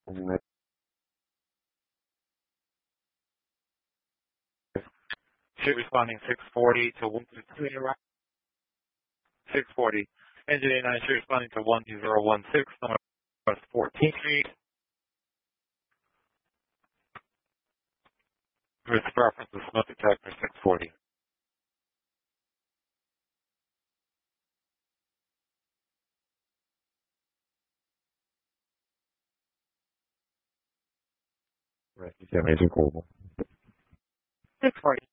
Ship responding 640 to 122, 640. Engine 89, ship responding to 12016, Northwest 14th Street. With reference to smoke detector 640. Rescue 7 Agent Global. 640.